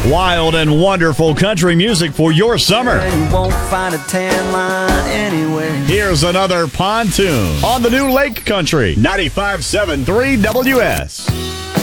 Wild and wonderful country music for your summer. You won't find a tan line anywhere. Here's another Pontoon on the new Lake Country 95.7 3 WS.